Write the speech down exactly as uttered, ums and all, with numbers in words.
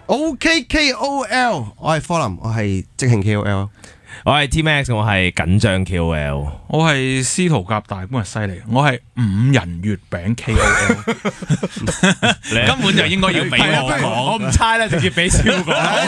O K K O L， 我係科林，我係即興 K O L。 我係 T Max， 我係緊張 K O L。 我係司徒夾大本日犀利，我係五仁月餅 K O L。根本就應該要俾我講，我唔猜啦，直接俾超講。